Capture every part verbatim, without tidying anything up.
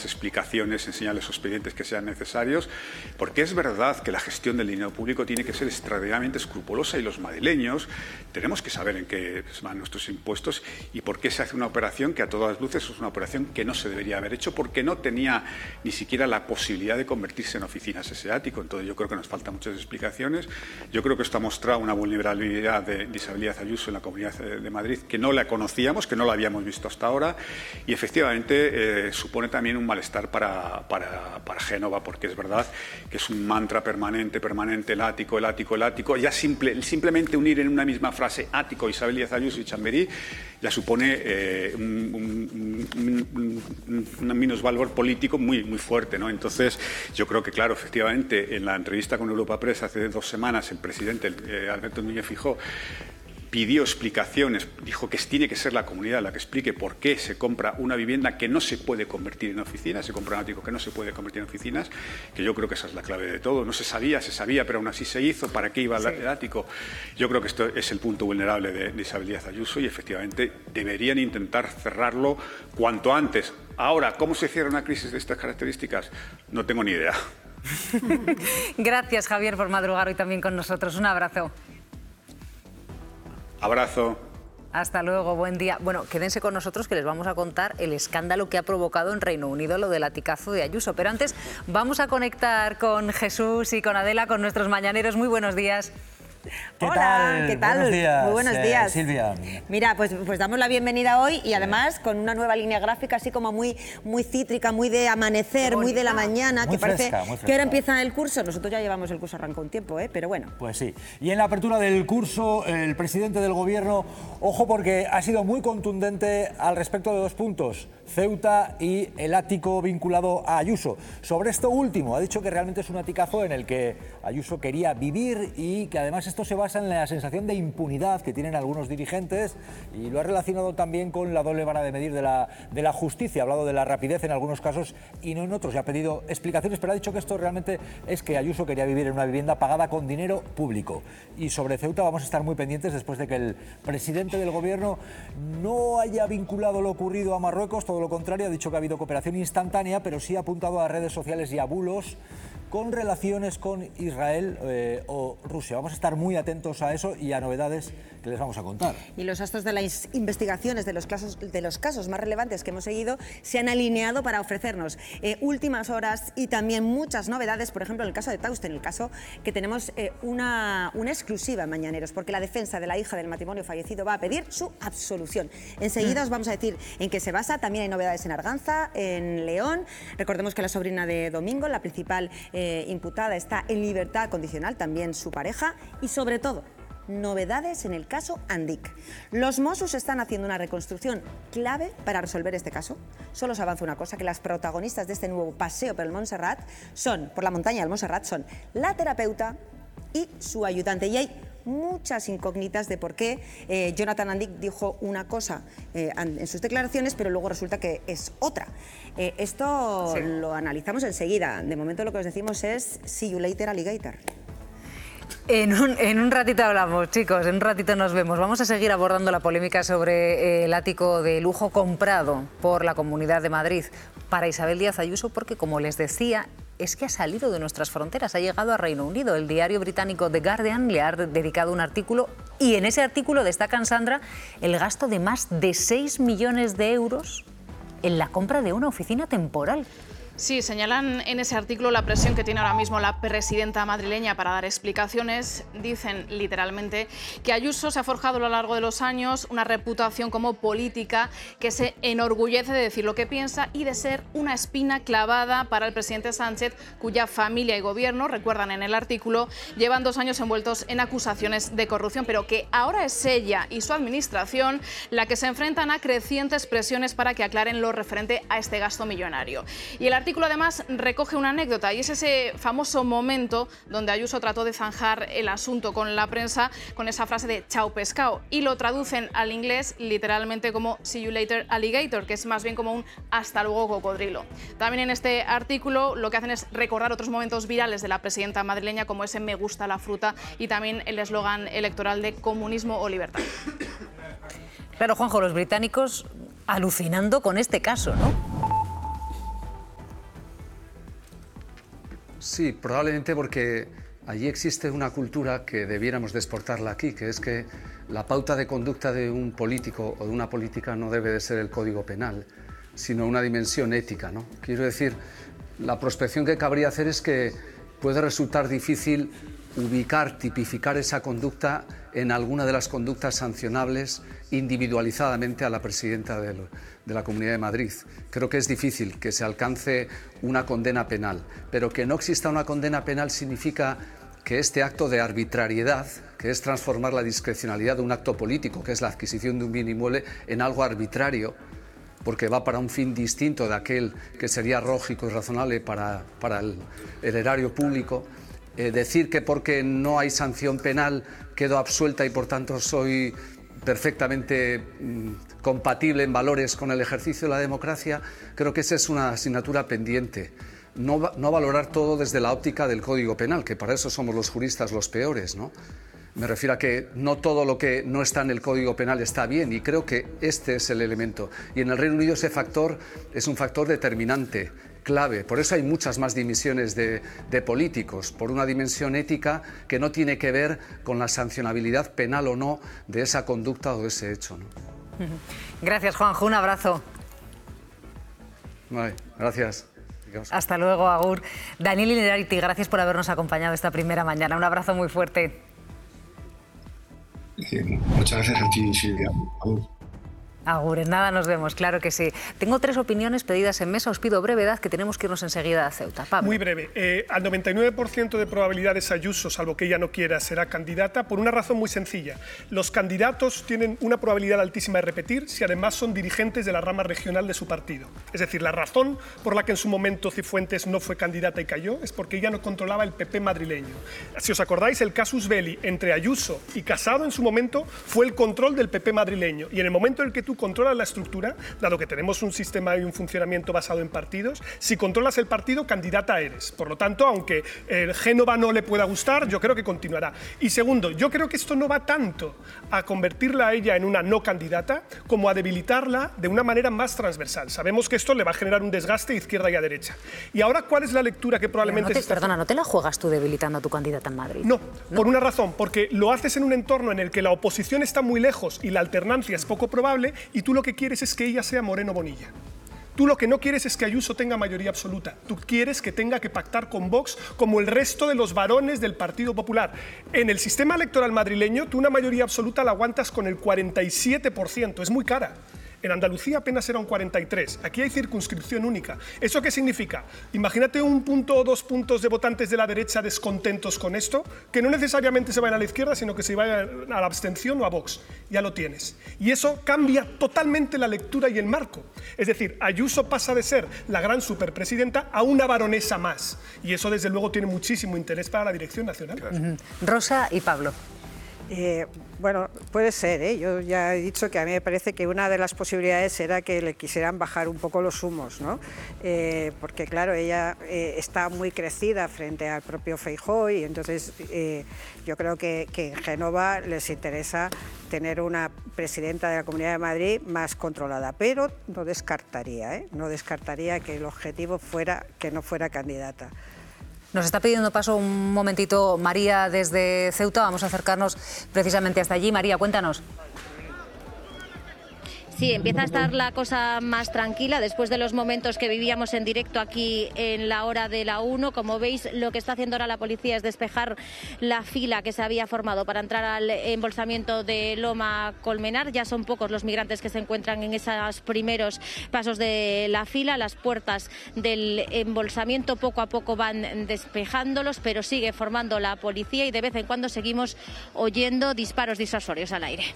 explicaciones, enseñar los expedientes que sean necesarios, porque es verdad que la gestión del dinero público tiene que ser extraordinariamente escrupulosa y los madrileños tenemos que saber en qué van nuestros impuestos y por qué se hace una operación que a todas luces es una operación que no se debería haber hecho porque no tenía ni siquiera la posibilidad de convertirse en oficinas ese ático. Entonces yo creo que nos faltan muchas explicaciones. Yo creo que esto ha mostrado una vulnerabilidad de, de Isabel Díaz Ayuso en la Comunidad de Madrid que no la conocíamos, que no la habíamos visto hasta ahora y efectivamente eh, supone también un malestar para, para, para Génova, porque es verdad que es un mantra permanente, permanente, el ático, el ático, el ático. Ya simple, simplemente unir en una misma frase ático, Isabel Díaz Ayuso y Chamberí ya supone eh, un, un, un, un, un minusvalor político muy, muy fuerte, ¿no? Entonces, yo creo que, claro, efectivamente, en la entrevista con Europa Press hace dos semanas, el presidente, eh, Alberto Núñez Feijóo, pidió explicaciones, dijo que tiene que ser la comunidad la que explique por qué se compra una vivienda que no se puede convertir en oficinas, se compra un ático que no se puede convertir en oficinas, que yo creo que esa es la clave de todo. No se sabía, se sabía, pero aún así se hizo. ¿Para qué iba sí. el ático? Yo creo que esto es el punto vulnerable de, de Isabel Díaz Ayuso y efectivamente deberían intentar cerrarlo cuanto antes. Ahora, ¿cómo se cierra una crisis de estas características? No tengo ni idea. Gracias, Javier, por madrugar hoy también con nosotros. Un abrazo. Abrazo. Hasta luego, buen día. Bueno, quédense con nosotros que les vamos a contar el escándalo que ha provocado en Reino Unido lo del aticazo de Ayuso. Pero antes vamos a conectar con Jesús y con Adela, con nuestros mañaneros. Muy buenos días. ¿Qué Hola, tal? ¿qué tal? Buenos días, Muy buenos días. Eh, Silvia. Mira, pues, pues damos la bienvenida hoy y además con una nueva línea gráfica así como muy, muy cítrica, muy de amanecer, muy de la mañana, muy que parece fresca, muy fresca. que ahora empieza el curso. Nosotros ya llevamos el curso arrancado un tiempo, ¿eh? Pero bueno. Pues sí. Y en la apertura del curso, el presidente del Gobierno, ojo porque ha sido muy contundente al respecto de dos puntos, Ceuta y el ático vinculado a Ayuso. Sobre esto último, ha dicho que realmente es un aticazo en el que Ayuso quería vivir y que además esto se basa en la sensación de impunidad que tienen algunos dirigentes y lo ha relacionado también con la doble vara de medir de la, de la justicia. Ha hablado de la rapidez en algunos casos y no en otros. Y ha pedido explicaciones, pero ha dicho que esto realmente es que Ayuso quería vivir en una vivienda pagada con dinero público. Y sobre Ceuta vamos a estar muy pendientes después de que el presidente del Gobierno no haya vinculado lo ocurrido a Marruecos, todo lo contrario, ha dicho que ha habido cooperación instantánea, pero sí ha apuntado a redes sociales y a bulos con relaciones con Israel eh, o Rusia. Vamos a estar muy atentos a eso y a novedades que les vamos a contar. Y los astros de las investigaciones de los casos, de los casos más relevantes que hemos seguido se han alineado para ofrecernos eh, últimas horas y también muchas novedades, por ejemplo en el caso de Tauste, en el caso que tenemos eh, una, una exclusiva en Mañaneros, porque la defensa de la hija del matrimonio fallecido va a pedir su absolución. Enseguida mm. os vamos a decir en qué se basa. También hay novedades en Arganza, en León. Recordemos que la sobrina de Domingo, la principal eh, imputada, está en libertad condicional, también su pareja y sobre todo novedades en el caso Andic. Los Mossos están haciendo una reconstrucción clave para resolver este caso. Solo os avanza una cosa, que las protagonistas de este nuevo paseo por el Montserrat son, por la montaña del Montserrat, son la terapeuta y su ayudante. Y hay muchas incógnitas de por qué eh, Jonathan Andic dijo una cosa eh, en sus declaraciones, pero luego resulta que es otra. Eh, esto sí. lo analizamos enseguida. De momento lo que os decimos es see you later, alligator. En un, en un ratito hablamos, chicos, en un ratito nos vemos. Vamos a seguir abordando la polémica sobre el ático de lujo comprado por la Comunidad de Madrid para Isabel Díaz Ayuso, porque, como les decía, es que ha salido de nuestras fronteras, ha llegado a Reino Unido. El diario británico The Guardian le ha dedicado un artículo y en ese artículo destacan, Sandra, el gasto de más de seis millones de euros en la compra de una oficina temporal. Sí, señalan en ese artículo la presión que tiene ahora mismo la presidenta madrileña para dar explicaciones. Dicen literalmente que Ayuso se ha forjado a lo largo de los años una reputación como política que se enorgullece de decir lo que piensa y de ser una espina clavada para el presidente Sánchez, cuya familia y gobierno, recuerdan en el artículo, llevan dos años envueltos en acusaciones de corrupción, pero que ahora es ella y su administración la que se enfrentan a crecientes presiones para que aclaren lo referente a este gasto millonario. Y el El artículo además recoge una anécdota y es ese famoso momento donde Ayuso trató de zanjar el asunto con la prensa con esa frase de chao pescado y lo traducen al inglés literalmente como see you later alligator, que es más bien como un hasta luego cocodrilo. También en este artículo lo que hacen es recordar otros momentos virales de la presidenta madrileña como ese me gusta la fruta y también el eslogan electoral de comunismo o libertad. Claro, Juanjo, los británicos alucinando con este caso, ¿no? Sí, probablemente porque allí existe una cultura que debiéramos de exportarla aquí, que es que la pauta de conducta de un político o de una política no debe de ser el código penal, sino una dimensión ética, ¿no? Quiero decir, la prospección que cabría hacer es que puede resultar difícil ubicar, tipificar esa conducta en alguna de las conductas sancionables individualizadamente a la presidenta de, de la Comunidad de Madrid. Creo que es difícil que se alcance una condena penal, pero que no exista una condena penal significa que este acto de arbitrariedad, que es transformar la discrecionalidad de un acto político, que es la adquisición de un bien inmueble, en algo arbitrario, porque va para un fin distinto de aquel que sería lógico y razonable para, para el, el erario público. Eh, decir que porque no hay sanción penal quedo absuelta y por tanto soy perfectamente mmm, compatible en valores con el ejercicio de la democracia, creo que esa es una asignatura pendiente. No, no valorar todo desde la óptica del Código Penal, que para eso somos los juristas los peores, ¿no? Me refiero a que no todo lo que no está en el Código Penal está bien, y creo que este es el elemento. Y en el Reino Unido ese factor es un factor determinante, clave. Por eso hay muchas más dimisiones de, de políticos, por una dimensión ética que no tiene que ver con la sancionabilidad penal o no de esa conducta o de ese hecho, ¿no? Gracias, Juanjo. Un abrazo. Vale, gracias. Hasta luego, agur. Daniel Innerarity, gracias por habernos acompañado esta primera mañana. Un abrazo muy fuerte. Eh, muchas gracias a ti, Silvia. Agur. Agur, en nada nos vemos, claro que sí. Tengo tres opiniones pedidas en mesa, os pido brevedad, que tenemos que irnos enseguida a Ceuta. Pablo. Muy breve. Eh, al noventa y nueve por ciento de probabilidades Ayuso, salvo que ella no quiera, será candidata, por una razón muy sencilla. Los candidatos tienen una probabilidad altísima de repetir si además son dirigentes de la rama regional de su partido. Es decir, la razón por la que en su momento Cifuentes no fue candidata y cayó es porque ella no controlaba el P P madrileño. Si os acordáis, el casus belli entre Ayuso y Casado en su momento fue el control del P P madrileño. Y en el momento en el que tú controlas la estructura, dado que tenemos un sistema y un funcionamiento basado en partidos, si controlas el partido, candidata eres. Por lo tanto, aunque el Génova no le pueda gustar, yo creo que continuará. Y segundo, yo creo que esto no va tanto a convertirla a ella en una no candidata como a debilitarla de una manera más transversal. Sabemos que esto le va a generar un desgaste de izquierda y a derecha. Y ahora, ¿cuál es la lectura que probablemente... No te, se está... Perdona, ¿no te la juegas tú debilitando a tu candidata en Madrid? No, no, por una razón, porque lo haces en un entorno en el que la oposición está muy lejos y la alternancia es poco probable, y tú lo que quieres es que ella sea Moreno Bonilla. Tú lo que no quieres es que Ayuso tenga mayoría absoluta. Tú quieres que tenga que pactar con Vox como el resto de los varones del Partido Popular. En el sistema electoral madrileño, tú una mayoría absoluta la aguantas con el cuarenta y siete por ciento. Es muy cara. En Andalucía apenas era un cuarenta y tres. Aquí hay circunscripción única. ¿Eso qué significa? Imagínate un punto o dos puntos de votantes de la derecha descontentos con esto, que no necesariamente se vayan a la izquierda, sino que se vayan a la abstención o a Vox. Ya lo tienes. Y eso cambia totalmente la lectura y el marco. Es decir, Ayuso pasa de ser la gran superpresidenta a una baronesa más. Y eso, desde luego, tiene muchísimo interés para la dirección nacional. Uh-huh. Rosa y Pablo. Eh, bueno, puede ser, ¿eh? Yo ya he dicho que a mí me parece que una de las posibilidades era que le quisieran bajar un poco los humos, ¿no? Eh, porque claro, ella eh, está muy crecida frente al propio Feijóo y entonces eh, yo creo que, que en Génova les interesa tener una presidenta de la Comunidad de Madrid más controlada, pero no descartaría, ¿eh? no descartaría que el objetivo fuera que no fuera candidata. Nos está pidiendo paso un momentito María desde Ceuta. Vamos a acercarnos precisamente hasta allí. María, cuéntanos. Sí, empieza a estar la cosa más tranquila después de los momentos que vivíamos en directo aquí en la hora de la una. Como veis, lo que está haciendo ahora la policía es despejar la fila que se había formado para entrar al embolsamiento de Loma Colmenar. Ya son pocos los migrantes que se encuentran en esos primeros pasos de la fila. Las puertas del embolsamiento poco a poco van despejándolos, pero sigue formando la policía y de vez en cuando seguimos oyendo disparos disuasorios al aire.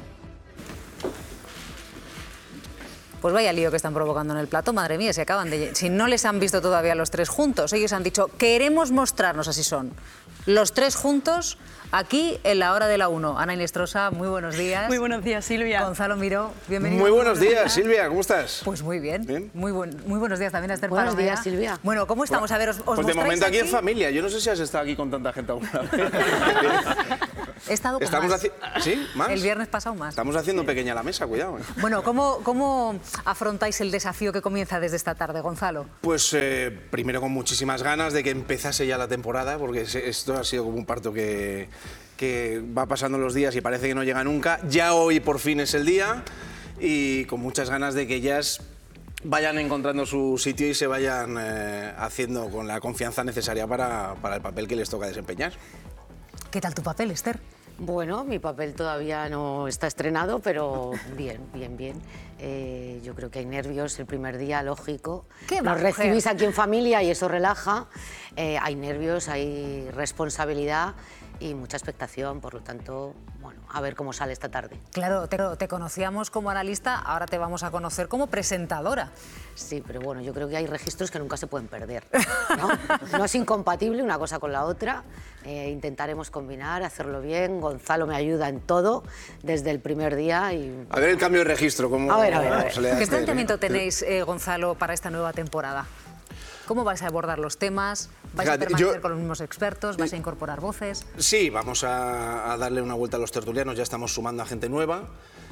Pues vaya lío que están provocando en el plato, madre mía, se acaban de... Si no les han visto todavía los tres juntos, ellos han dicho, queremos mostrarnos, así son. los tres juntos, aquí en la hora de la uno. Ana Inestrosa, muy buenos días. Muy buenos días, Silvia. Gonzalo Miró, bienvenido. Muy buenos días, Silvia, ¿cómo estás? Pues muy bien. ¿Bien? Muy, buen, muy buenos días también a Esther Buenos Palomera. días, Silvia. Bueno, ¿cómo estamos? A ver, os, os Pues de momento aquí, aquí en familia. Yo no sé si has estado aquí con tanta gente alguna vez. He estado con Estamos más. haci- ¿Sí? ¿Más? El viernes pasado más. Estamos haciendo pequeña la mesa, cuidado. ¿eh? Bueno, ¿cómo, ¿cómo afrontáis el desafío que comienza desde esta tarde, Gonzalo? Pues eh, primero con muchísimas ganas de que empezase ya la temporada, porque se- esto ha sido como un parto que, que va pasando los días y parece que no llega nunca. Ya hoy por fin es el día y con muchas ganas de que ellas vayan encontrando su sitio y se vayan eh, haciendo con la confianza necesaria para, para el papel que les toca desempeñar. ¿Qué tal tu papel, Esther? Bueno, mi papel todavía no está estrenado, pero bien, bien, bien. Eh, yo creo que hay nervios el primer día, lógico. ¿Qué va, Nos recibís mujer? aquí en familia y eso relaja. Eh, hay nervios, hay responsabilidad y mucha expectación, por lo tanto, bueno, a ver cómo sale esta tarde. Claro, te, te conocíamos como analista, ahora te vamos a conocer como presentadora. Sí, pero bueno, yo creo que hay registros que nunca se pueden perder, ¿no? No es incompatible una cosa con la otra. Eh, intentaremos combinar, hacerlo bien. Gonzalo me ayuda en todo desde el primer día. Y... A ver el cambio de registro. ¿Cómo, A ver, a ver, a ver. se le da a ¿Qué Esther, planteamiento eh? tenéis, eh, Gonzalo, para esta nueva temporada? ¿Cómo vais a abordar los temas? ¿Vais Fíjate, a permanecer yo- con los mismos expertos? ¿Vais a incorporar voces? Sí, vamos a, a darle una vuelta a los tertulianos, ya estamos sumando a gente nueva.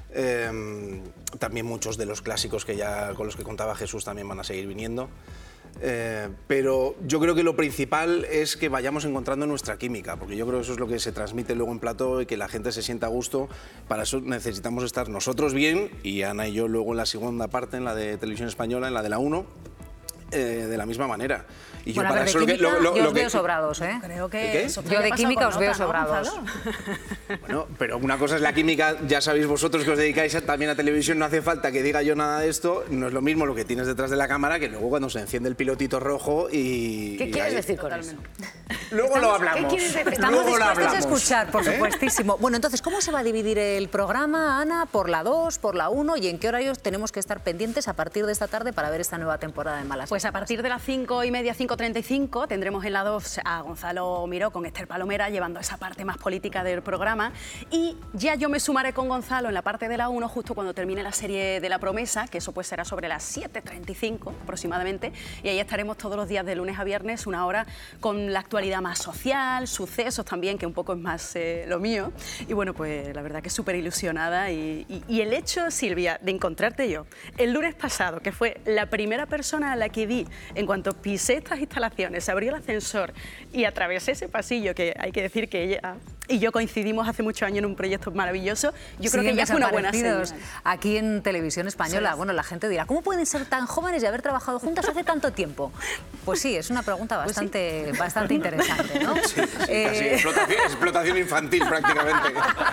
Eh, también muchos de los clásicos que ya, con los que contaba Jesús también van a seguir viniendo. Eh, pero yo creo que lo principal es que vayamos encontrando nuestra química, porque yo creo que eso es lo que se transmite luego en plató y que la gente se sienta a gusto. Para eso necesitamos estar nosotros bien y Ana y yo luego en la segunda parte, en la de Televisión Española, en la de la uno, eh, de la misma manera. Y Bueno, a ver, de lo que- química lo- lo- yo lo os que- veo sobrados, ¿eh? Creo ¿De que qué? eso Yo de química os veo sobrados. Bueno, pero una cosa es la química, ya sabéis vosotros que os dedicáis a- también a televisión, no hace falta que diga yo nada de esto, no es lo mismo lo que tienes detrás de la cámara que luego cuando se enciende el pilotito rojo y... ¿Qué y quieres ahí- decir con eso? Luego lo hablamos. ¿Qué quieres decir? Estamos Luego lo dispuestos a hablamos. escuchar, por ¿Eh? supuestísimo. Bueno, entonces, ¿cómo se va a dividir el programa, Ana? ¿Por la dos, por la uno? ¿Y en qué horarios tenemos que estar pendientes a partir de esta tarde para ver esta nueva temporada de Malas Pues a Lenguas? partir de las cinco y media, cinco treinta y cinco, tendremos en la dos a Gonzalo Miró con Esther Palomera llevando esa parte más política del programa. Y ya yo me sumaré con Gonzalo en la parte de la uno justo cuando termine la serie de La Promesa, que eso pues será sobre las siete treinta y cinco aproximadamente. Y ahí estaremos todos los días de lunes a viernes, una hora con la actualidad más social, sucesos también, que un poco es más eh, lo mío. Y bueno, pues la verdad que súper ilusionada. Y, y- y el hecho, Silvia, de encontrarte yo el lunes pasado, que fue la primera persona a la que vi en cuanto pisé estas instalaciones, se abrió el ascensor y atravesé ese pasillo, que hay que decir que ella y yo coincidimos hace muchos años en un proyecto maravilloso, yo creo que Siguen ya fue una buena desaparecidos señal. aquí en Televisión Española. Sí. Bueno, la gente dirá, ¿cómo pueden ser tan jóvenes y haber trabajado juntas hace tanto tiempo? Pues sí, es una pregunta bastante, bastante interesante, ¿no? Sí, Eh, casi explotación, explotación infantil prácticamente.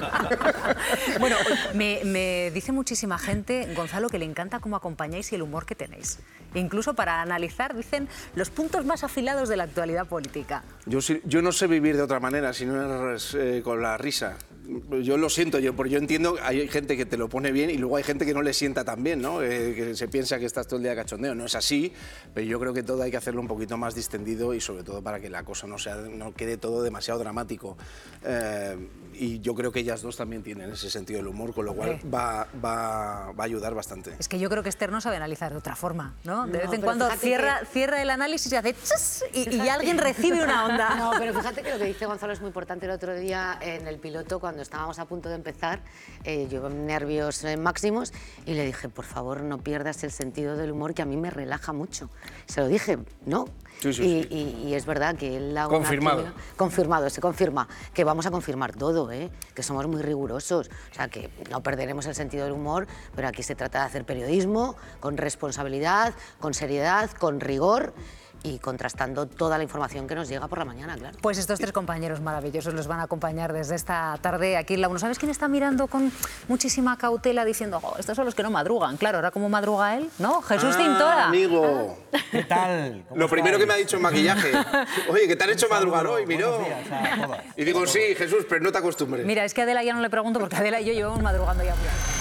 Bueno, me, me dice muchísima gente, Gonzalo, que le encanta cómo acompañáis y el humor que tenéis. Incluso para analizar, dicen, los puntos más afilados de la actualidad política. Yo, sí- yo no sé vivir de otra manera, si no es eh, con la risa. Yo lo siento, yo, porque yo entiendo, hay gente que te lo pone bien y luego hay gente que no le sienta tan bien, ¿no? Eh, que se piensa que estás todo el día de cachondeo. No es así, pero yo creo que todo hay que hacerlo un poquito más distendido y sobre todo para que la cosa no, sea, no quede todo demasiado dramático. Eh, y yo creo que ellas dos también tienen ese sentido del humor, con lo cual Hombre. va, va, va a ayudar bastante. Es que yo creo que Esther no sabe analizar de otra forma, ¿no? De No, vez en pero cuando fíjate cierra, que- cierra el análisis y hace chas y, y Fíjate. alguien recibe una onda. No, pero fíjate que lo que dice Gonzalo es muy importante. El otro día en el piloto, cuando estábamos a punto de empezar, eh, yo con nervios eh, máximos y le dije, por favor, no pierdas el sentido del humor, que a mí me relaja mucho. Se lo dije, ¿no? Sí, sí, y, sí. y- y es verdad que él... ha- Confirmado. una- Confirmado, se confirma. Que vamos a confirmar todo, ¿eh? Que somos muy rigurosos. O sea, que no perderemos el sentido del humor, pero aquí se trata de hacer periodismo con responsabilidad, con seriedad, con rigor y contrastando toda la información que nos llega por la mañana, claro. Pues estos tres compañeros maravillosos los van a acompañar desde esta tarde aquí en la uno. ¿Sabes quién está mirando con muchísima cautela diciendo, oh, estos son los que no madrugan? Claro, ahora cómo madruga él, ¿no? Jesús Ah, Cintora. amigo. ¿Qué tal? ¿Cómo Lo primero que me ha estáis? dicho en maquillaje. Oye, ¿qué te han hecho Un saludo, madrugar hoy, miró? buenos días a todas. Y digo, sí, Jesús, pero no te acostumbres. Mira, es que a Adela ya no le pregunto porque Adela y yo llevamos madrugando ya muy años.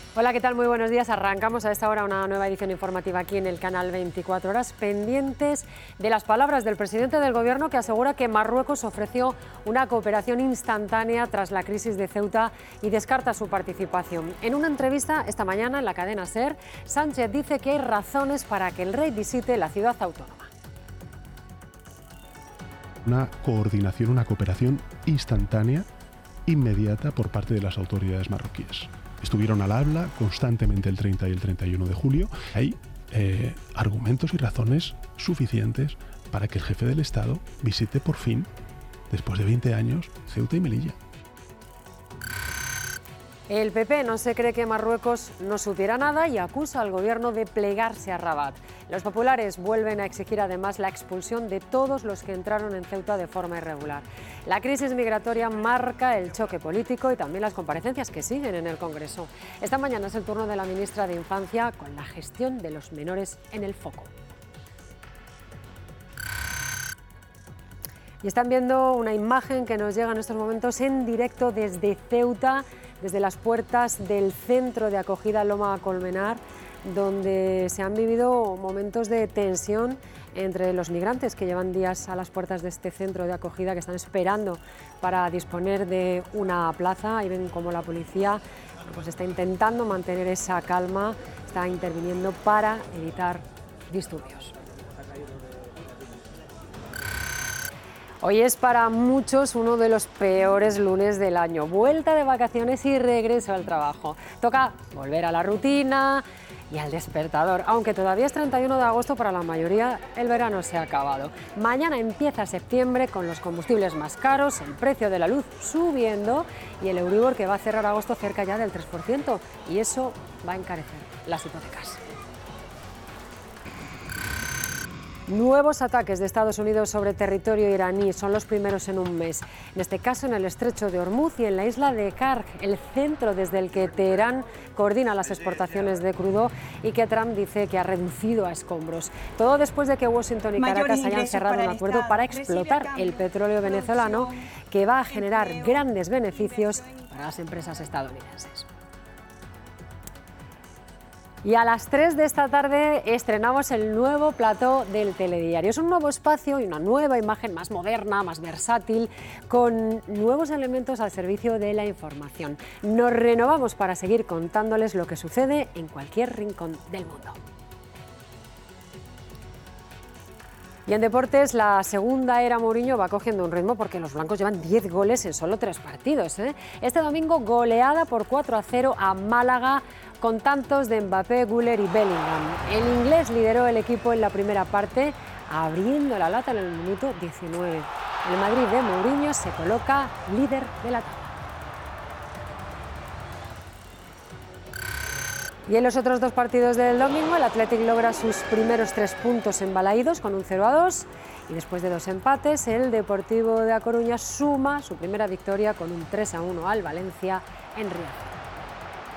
Hola, ¿qué tal? Muy buenos días. Arrancamos a esta hora una nueva edición informativa aquí en el canal veinticuatro horas, pendientes de las palabras del presidente del Gobierno, que asegura que Marruecos ofreció una cooperación instantánea tras la crisis de Ceuta y descarta su participación. En una entrevista esta mañana en la cadena SER, Sánchez dice que hay razones para que el rey visite la ciudad autónoma. Una coordinación, una cooperación instantánea, inmediata por parte de las autoridades marroquíes. Estuvieron al habla constantemente el treinta y el treinta y uno de julio. Hay eh, argumentos y razones suficientes para que el jefe del Estado visite por fin, después de veinte años, Ceuta y Melilla. El P P no se cree que Marruecos no supiera nada y acusa al gobierno de plegarse a Rabat. Los populares vuelven a exigir además la expulsión de todos los que entraron en Ceuta de forma irregular. La crisis migratoria marca el choque político y también las comparecencias que siguen en el Congreso. Esta mañana es el turno de la ministra de Infancia con la gestión de los menores en el foco. Y están viendo una imagen que nos llega en estos momentos en directo desde Ceuta, desde las puertas del centro de acogida Loma Colmenar, donde se han vivido momentos de tensión entre los migrantes que llevan días a las puertas de este centro de acogida, que están esperando para disponer de una plaza. Y ven cómo la policía pues, está intentando mantener esa calma, está interviniendo para evitar disturbios. Hoy es para muchos uno de los peores lunes del año. Vuelta de vacaciones y regreso al trabajo. Toca volver a la rutina y al despertador. Aunque todavía es treinta y uno de agosto, para la mayoría el verano se ha acabado. Mañana empieza septiembre con los combustibles más caros, el precio de la luz subiendo y el Euribor, que va a cerrar agosto cerca ya del tres por ciento. Y eso va a encarecer las hipotecas. Nuevos ataques de Estados Unidos sobre territorio iraní, son los primeros en un mes. En este caso en el estrecho de Hormuz y en la isla de Karg, el centro desde el que Teherán coordina las exportaciones de crudo y que Trump dice que ha reducido a escombros. Todo después de que Washington y Caracas hayan cerrado un acuerdo para explotar el petróleo venezolano, que va a generar grandes beneficios para las empresas estadounidenses. Y a las tres de esta tarde estrenamos el nuevo plató del Telediario. Es un nuevo espacio y una nueva imagen más moderna, más versátil, con nuevos elementos al servicio de la información. Nos renovamos para seguir contándoles lo que sucede en cualquier rincón del mundo. Y en deportes, la segunda era Mourinho va cogiendo un ritmo porque los blancos llevan diez goles en solo tres partidos, ¿eh? Este domingo, goleada por cuatro a cero a Málaga, con tantos de Mbappé, Güler y Bellingham. El inglés lideró el equipo en la primera parte, abriendo la lata en el minuto diecinueve. El Madrid de Mourinho se coloca líder de la tabla. Y en los otros dos partidos del domingo, el Athletic logra sus primeros tres puntos en Balaídos con un cero a dos. Y después de dos empates, el Deportivo de A Coruña suma su primera victoria con un tres a uno al Valencia en Riazor.